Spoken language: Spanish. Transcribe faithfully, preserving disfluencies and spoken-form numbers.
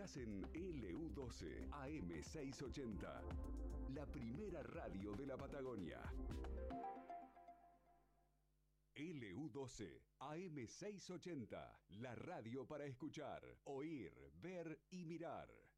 Estás en L U doce A M seiscientos ochenta, la primera radio de la Patagonia. L U doce A M seiscientos ochenta, la radio para escuchar, oír, ver y mirar.